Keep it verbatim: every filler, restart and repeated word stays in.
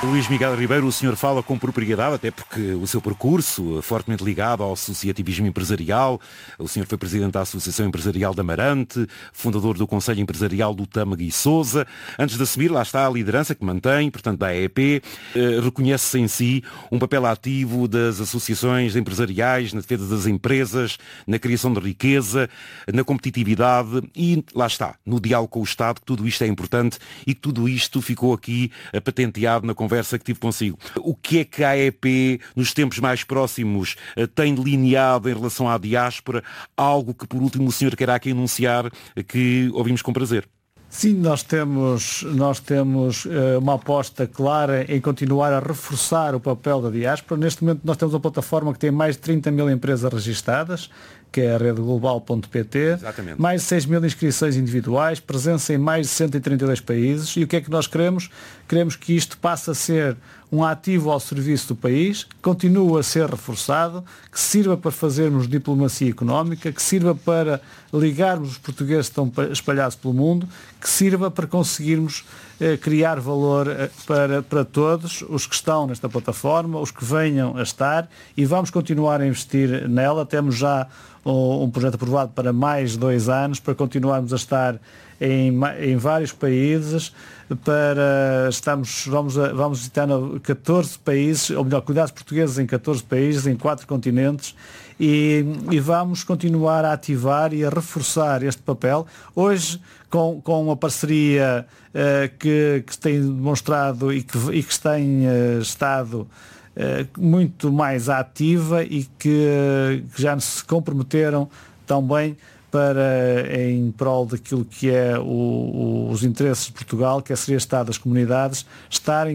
Luís Miguel Ribeiro, o senhor fala com propriedade, até porque o seu percurso, fortemente ligado ao associativismo empresarial, o senhor foi presidente da Associação Empresarial de Amarante, fundador do Conselho Empresarial do Tâmega e Sousa. Antes de assumir, lá está a liderança que mantém, portanto, da A E P, eh, reconhece-se em si um papel ativo das associações empresariais na defesa das empresas, na criação de riqueza, na competitividade e, lá está, no diálogo com o Estado, que tudo isto é importante e que tudo isto ficou aqui eh, patenteado na conversa que tive consigo. O que é que a A E P, nos tempos mais próximos, tem delineado em relação à diáspora? Algo que, por último, o senhor queira aqui anunciar, que ouvimos com prazer. Sim, nós temos, nós temos uh, uma aposta clara em continuar a reforçar o papel da diáspora. Neste momento nós temos uma plataforma que tem mais de trinta mil empresas registadas, que é a rede global ponto pt, Exatamente. Mais de seis mil inscrições individuais, presença em mais de cento e trinta e dois países. E o que é que nós queremos? Queremos que isto passe a ser um ativo ao serviço do país, que continue a ser reforçado, que sirva para fazermos diplomacia económica, que sirva para ligarmos os portugueses que estão espalhados pelo mundo, que sirva para conseguirmos eh, criar valor eh, para, para todos os que estão nesta plataforma, os que venham a estar, e vamos continuar a investir nela. Temos já um, um projeto aprovado para mais dois anos, para continuarmos a estar em, em vários países, para estamos, vamos, a, vamos visitar catorze países, ou melhor, comunidades portuguesas em catorze países, em quatro continentes, e, e vamos continuar a ativar e a reforçar este papel. Hoje, com, com uma parceria uh, que, que se tem demonstrado e que, e que tem uh, estado uh, muito mais ativa e que, uh, que já se comprometeram também para, em prol daquilo que é o, o, os interesses de Portugal, que é ser Estado das comunidades, estarem